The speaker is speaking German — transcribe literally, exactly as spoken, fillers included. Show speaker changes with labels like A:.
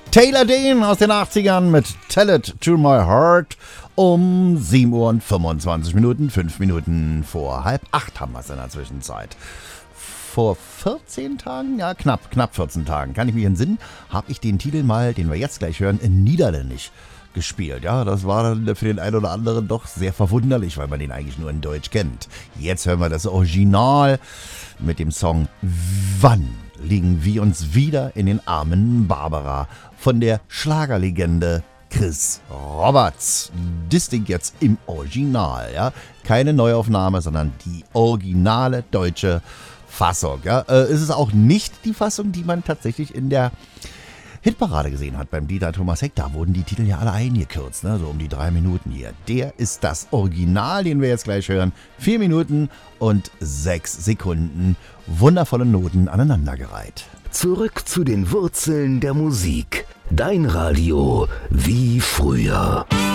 A: Taylor Dane aus den achtzigern mit Tell It To My Heart um sieben Uhr und fünfundzwanzig Minuten, fünf Minuten vor halb acht haben wir es in der Zwischenzeit. Vor vierzehn Tagen, ja knapp, knapp vierzehn Tagen, kann ich mich entsinnen, habe ich den Titel mal, den wir jetzt gleich hören, in Niederländisch gespielt. Ja, das war dann für den einen oder anderen doch sehr verwunderlich, weil man den eigentlich nur in Deutsch kennt. Jetzt hören wir das Original mit dem Song Wann liegen wir uns wieder in den Armen Barbara von der Schlagerlegende Chris Roberts. Das Ding jetzt im Original, ja. Keine Neuaufnahme, sondern die originale deutsche Fassung, ja. Äh, es ist auch nicht die Fassung, die man tatsächlich in der Hitparade gesehen hat beim Dieter Thomas Heck. Da wurden die Titel ja alle eingekürzt, ne? So um die drei Minuten hier. Der ist das Original, den wir jetzt gleich hören. Vier Minuten und sechs Sekunden. Wundervolle Noten aneinandergereiht.
B: Zurück zu den Wurzeln der Musik. Dein Radio wie früher.